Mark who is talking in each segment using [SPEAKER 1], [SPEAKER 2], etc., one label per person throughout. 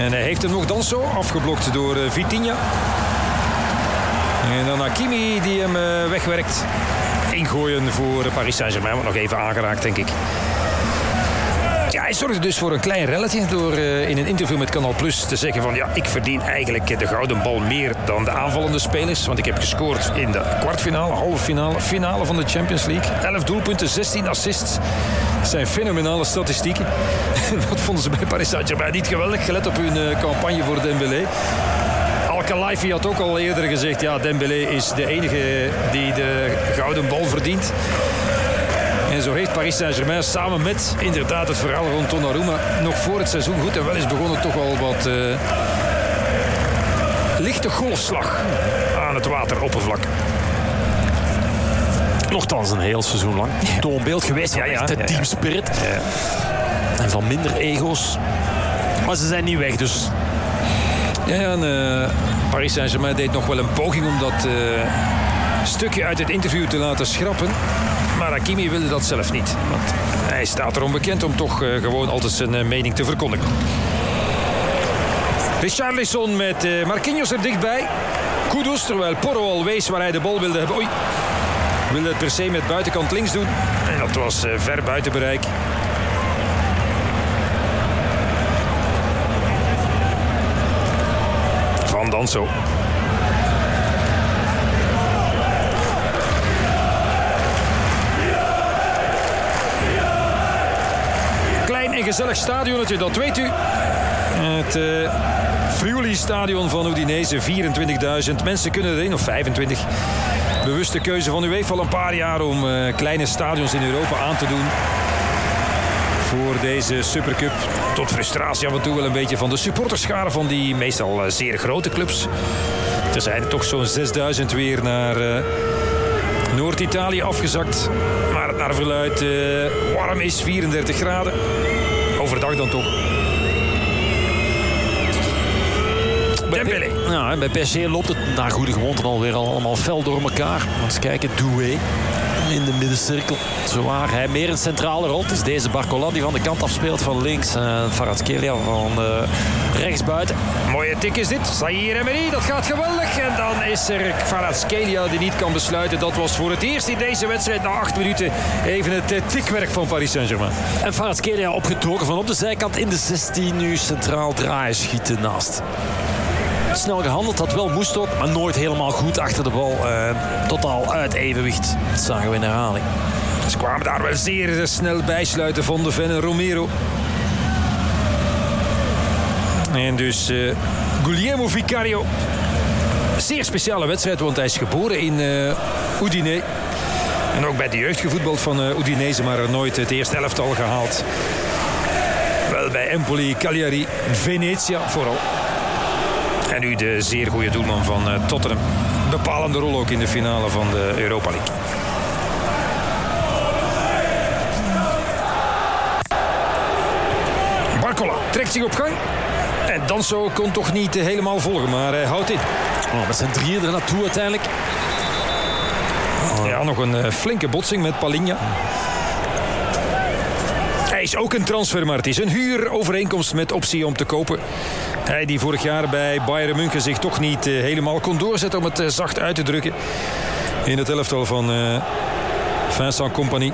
[SPEAKER 1] En hij heeft hem nog Danso afgeblokt door Vitinha. En dan Hakimi die hem wegwerkt. Ingooien voor Paris Saint-Germain. Wordt nog even aangeraakt, denk ik. Ja, hij zorgde dus voor een klein relletje door in een interview met Canal Plus te zeggen van ja, ik verdien eigenlijk de gouden bal meer dan de aanvallende spelers. Want ik heb gescoord in de kwartfinale, halve finale, finale van de Champions League. 11 doelpunten, 16 assists. Dat zijn fenomenale statistieken. Dat vonden ze bij Paris Saint-Germain niet geweldig, gelet op hun campagne voor Dembélé. Al-Khelaifi had ook al eerder gezegd, ja, Dembélé is de enige die de gouden bal verdient. En zo heeft Paris Saint-Germain samen met inderdaad het verhaal rond Donnarumma nog voor het seizoen goed en wel is begonnen toch al wat lichte golfslag aan het wateroppervlak.
[SPEAKER 2] Nochtans een heel seizoen lang. Toonbeeld geweest van echt de teamspirit. Ja. En van minder ego's. Maar ze zijn niet weg, dus...
[SPEAKER 1] Ja, en Paris Saint-Germain deed nog wel een poging om dat stukje uit het interview te laten schrappen. Maar Hakimi wilde dat zelf niet. Want hij staat erom bekend om toch gewoon altijd zijn mening te verkondigen. Richarlison met Marquinhos er dichtbij. Kudus, terwijl Porro al wees waar hij de bal wilde hebben. Oei, wilde het per se met buitenkant links doen. En dat was ver buiten bereik. Van Danso. Klein en gezellig stadionnetje, dat weet u. Het Friuli-stadion van Udinese, 24.000 mensen kunnen erin, of 25. Bewuste keuze van UEFA al een paar jaar om kleine stadions in Europa aan te doen voor deze Supercup. Tot frustratie af en toe wel een beetje van de supporterscharen van die meestal zeer grote clubs. Er zijn er toch zo'n 6000 weer naar Noord-Italië afgezakt. Maar het naar verluidt warm is, 34 graden. Overdag dan toch. Dembélé.
[SPEAKER 2] Ja, bij PSG loopt het naar goede gewoonte alweer allemaal fel door elkaar. Eens kijken, Doué in de middencirkel. Zowaar hij meer een centrale rol. Het is deze Barcola die van de kant afspeelt van links. Kvaratskhelia van rechtsbuiten.
[SPEAKER 1] Mooie tik is dit. Zaïre Emery, dat gaat geweldig. En dan is er Kvaratskhelia die niet kan besluiten. Dat was voor het eerst in deze wedstrijd na 8 minuten even het tikwerk van Paris Saint-Germain.
[SPEAKER 2] En Kvaratskhelia opgetrokken van op de zijkant in de 16. Nu centraal draaien, schieten naast. Snel gehandeld, dat wel moest ook, maar nooit helemaal goed achter de bal. Totaal uit evenwicht. Dat zagen we in herhaling.
[SPEAKER 1] Ze kwamen daar wel zeer snel bijsluiten van de Ven en Romero. En dus Guglielmo Vicario. Zeer speciale wedstrijd, want hij is geboren in Udine. En ook bij de jeugd gevoetbald van Udinese, maar er nooit het eerste elftal gehaald. Wel bij Empoli, Cagliari, Venezia vooral. En nu de zeer goede doelman van Tottenham. Bepalende rol ook in de finale van de Europa League. Barcola trekt zich op gang. En Danso kon toch niet helemaal volgen, maar hij houdt in.
[SPEAKER 2] Met zijn drieën er naartoe uiteindelijk.
[SPEAKER 1] Ja, nog een flinke botsing met Palinha. Hij is ook een transfermarkt. Het is een huurovereenkomst met optie om te kopen. Hij die vorig jaar bij Bayern München zich toch niet helemaal kon doorzetten, om het zacht uit te drukken. In het elftal van Vincent Kompany.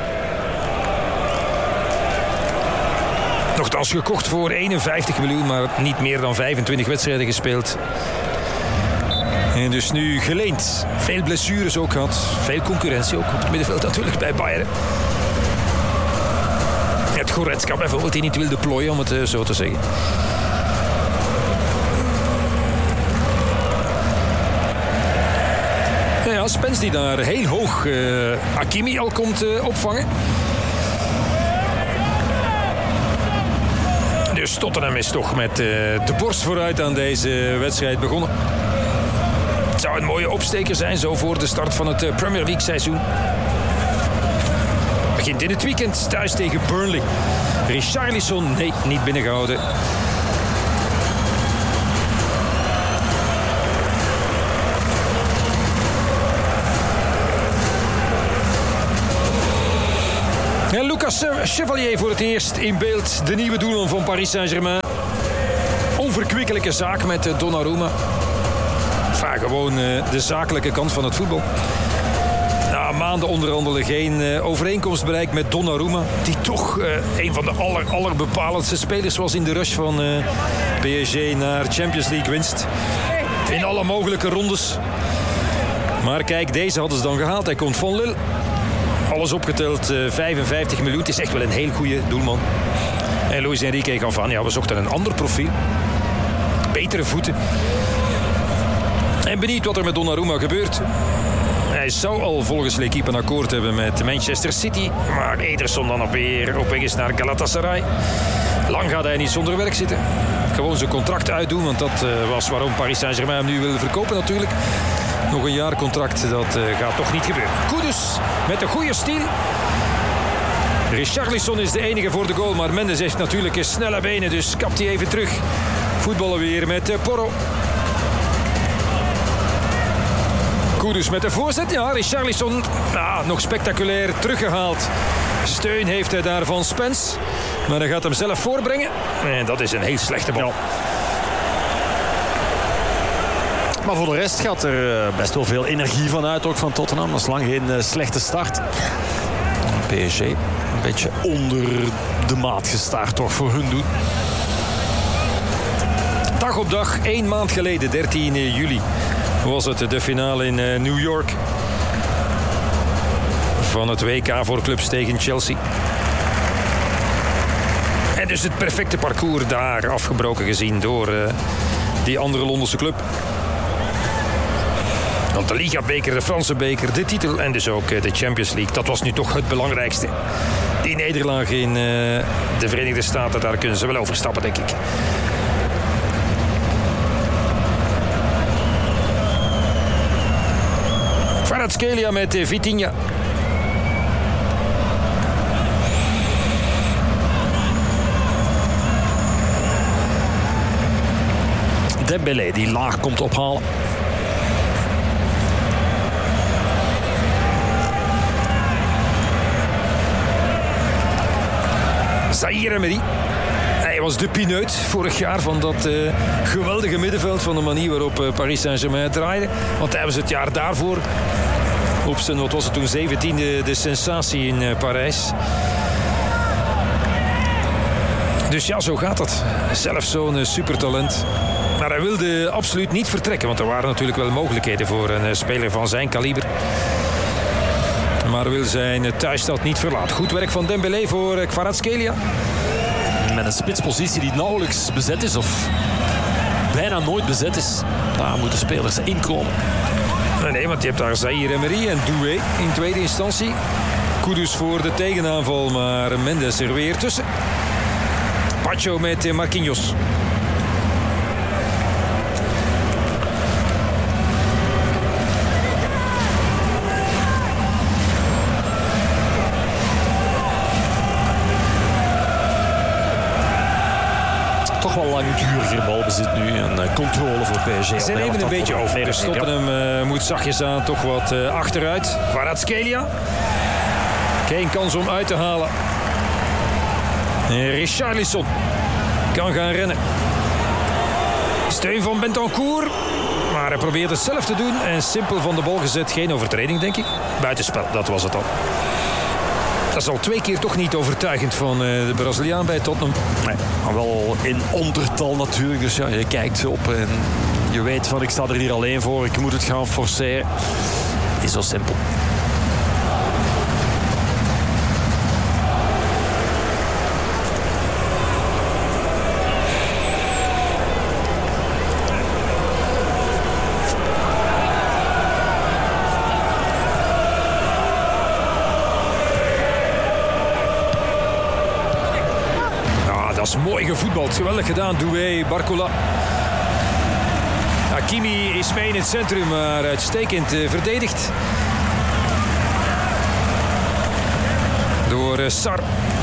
[SPEAKER 1] Nochtans gekocht voor 51 miljoen, maar niet meer dan 25 wedstrijden gespeeld. En dus nu geleend. Veel blessures ook gehad. Veel concurrentie ook op het middenveld natuurlijk bij Bayern. Het Goretzka bijvoorbeeld die niet wilde plooien, om het zo te zeggen. Ja, Spence die daar heel hoog Hakimi al komt opvangen. Dus Tottenham is toch met de borst vooruit aan deze wedstrijd begonnen. Het zou een mooie opsteker zijn zo voor de start van het Premier League seizoen. Begint in het weekend thuis tegen Burnley. Richarlison, nee, niet binnengehouden. En Lucas Chevalier voor het eerst in beeld. De nieuwe doelman van Paris Saint-Germain. onverkwikkelijke zaak met Donnarumma. Enfin, gewoon de zakelijke kant van het voetbal. Na maanden onderhandelen geen overeenkomst bereikt met Donnarumma. Die toch een van de allerbepalendste spelers was in de rush van PSG naar Champions League winst. In alle mogelijke rondes. Maar kijk, deze hadden ze dan gehaald. Hij komt van Lille. Alles opgeteld 55 miljoen. Het is echt wel een heel goede doelman. En Luis Enrique gaf aan, ja, we zochten een ander profiel. Betere voeten. En benieuwd wat er met Donnarumma gebeurt. Hij zou al volgens L'Équipe een akkoord hebben met Manchester City. Maar Ederson dan weer op weg is naar Galatasaray. Lang gaat hij niet zonder werk zitten. Gewoon zijn contract uitdoen, want dat was waarom Paris Saint-Germain hem nu wil verkopen natuurlijk. Nog een jaar contract, dat gaat toch niet gebeuren. Kudus met een goede stiel. Richarlison is de enige voor de goal, maar Mendes heeft natuurlijk snelle benen, dus kapt hij even terug. Voetballen weer met Porro. Kudus met de voorzet. Ja, Richarlison nog spectaculair teruggehaald. Steun heeft hij daar van Spence. Maar hij gaat hem zelf voorbrengen. En dat is een heel slechte bal. Ja.
[SPEAKER 2] Maar voor de rest gaat er best wel veel energie van uit, ook van Tottenham. Dat is lang geen slechte start. PSG een beetje onder de maat gestart toch voor hun doen.
[SPEAKER 1] Dag op dag, 1 maand geleden, 13 juli, was het de finale in New York. Van het WK voor clubs tegen Chelsea. En dus het perfecte parcours daar afgebroken gezien door die andere Londense club. Want de Liga-beker, de Franse beker, de titel en dus ook de Champions League. Dat was nu toch het belangrijkste. Die nederlaag in de Verenigde Staten, daar kunnen ze wel overstappen, denk ik. Kvaratskhelia met Vitinha.
[SPEAKER 2] Dembélé die laag komt ophalen.
[SPEAKER 1] Zaïre Emery. Hij was de pineut vorig jaar van dat geweldige middenveld, van de manier waarop Paris Saint-Germain draaide. Want hij was het jaar daarvoor op zijn, wat was het toen, 17e de sensatie in Parijs. Dus ja, zo gaat dat. Zelfs zo'n supertalent. Maar hij wilde absoluut niet vertrekken, want er waren natuurlijk wel mogelijkheden voor een speler van zijn kaliber. Maar wil zijn thuisstad niet verlaten. Goed werk van Dembélé voor Kvaratskhelia.
[SPEAKER 2] Met een spitspositie die nauwelijks bezet is of bijna nooit bezet is. Daar moeten spelers inkomen.
[SPEAKER 1] Nee, want je hebt daar Zaïre Emery en Doué in tweede instantie. Kudus voor de tegenaanval, maar Mendes er weer tussen. Pacho met Marquinhos.
[SPEAKER 2] Toch wel langduriger balbezit nu en controle voor PSG.
[SPEAKER 1] Ze zijn even een beetje over. Dus Tottenham moet zachtjes aan toch wat achteruit. Kvaratskhelia. Geen kans om uit te halen. Richarlison kan gaan rennen. Steun van Bentancur. Maar hij probeert het zelf te doen. En simpel van de bal gezet. Geen overtreding, denk ik. Buitenspel, dat was het al. Dat is al 2 keer toch niet overtuigend van de Braziliaan bij Tottenham.
[SPEAKER 2] Nee, maar wel in ondertal natuurlijk. Dus ja, je kijkt op en je weet van ik sta er hier alleen voor. Ik moet het gaan forceren. Het is zo simpel.
[SPEAKER 1] Mooi gevoetbald, geweldig gedaan. Doué, Barcola. Hakimi is mee in het centrum, maar uitstekend verdedigd. Door Sar.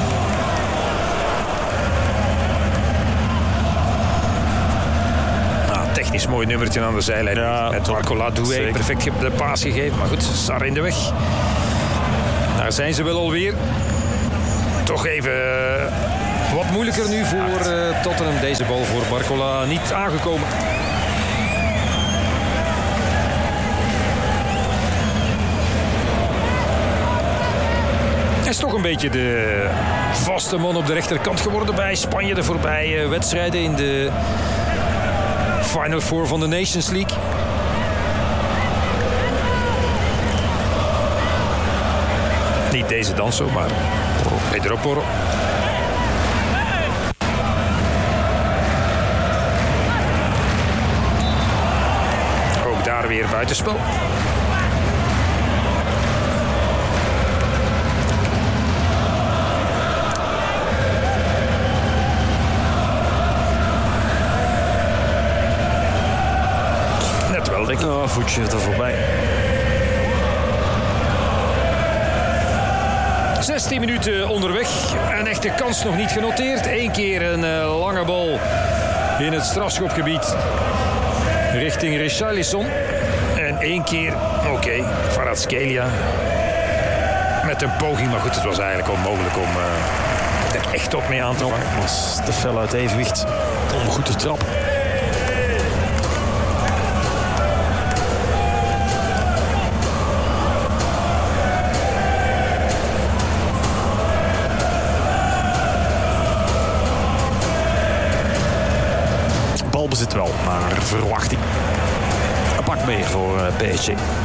[SPEAKER 1] Technisch mooi nummertje aan de zijlijn. Ja, met Barcola, Doué, perfect de paas gegeven. Maar goed, Sar in de weg. Daar zijn ze wel alweer. Toch even Wat moeilijker nu voor Tottenham. Deze bal voor Barcola niet aangekomen. Hij is toch een beetje de vaste man op de rechterkant geworden bij Spanje. De voorbije wedstrijden in de Final Four van de Nations League. Niet deze danso, maar Pedro Porro. Ook daar weer buitenspel. Net wel, denk ik.
[SPEAKER 2] Oh, voetje er voorbij.
[SPEAKER 1] 16 minuten onderweg. Een echte kans nog niet genoteerd. Eén keer een lange bal in het strafschopgebied richting Richarlison. En één keer, Kvaratskhelia met een poging. Maar goed, het was eigenlijk onmogelijk om er echt op mee aan te vangen.
[SPEAKER 2] Het was te fel uit evenwicht om goed te trappen. Balbezit wel, maar verwachting. Een pak meer voor PSG.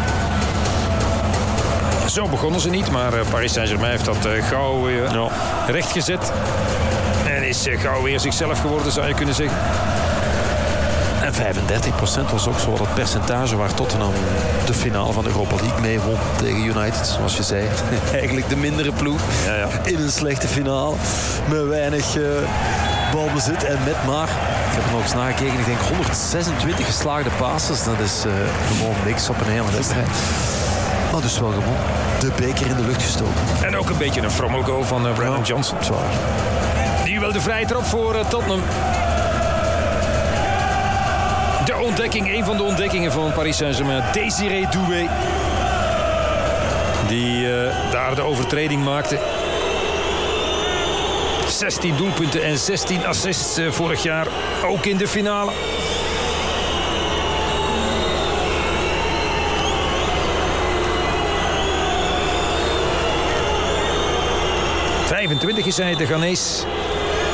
[SPEAKER 1] Zo begonnen ze niet, maar Paris Saint-Germain heeft dat gauw rechtgezet. En is gauw weer zichzelf geworden, zou je kunnen zeggen.
[SPEAKER 2] En 35% was ook zo wat het percentage waar Tottenham de finale van de Europa League mee won tegen United. Zoals je zei, eigenlijk de mindere ploeg in een slechte finale. Met weinig balbezit en met maar, ik heb er nog eens nagekeken, ik denk 126 geslaagde passes. Dat is gewoon niks op een hele wedstrijd. Maar dus wel gewoon de beker in de lucht gestoken.
[SPEAKER 1] En ook een beetje een frommelgoal van Brandon Johnson.
[SPEAKER 2] Zwaar.
[SPEAKER 1] Nu wel de vrije trap voor Tottenham. De ontdekking, een van de ontdekkingen van Paris Saint-Germain. Désiré Doué. Die daar de overtreding maakte. 16 doelpunten en 16 assists vorig jaar. Ook in de finale. ...25 is hij, de Ghanees.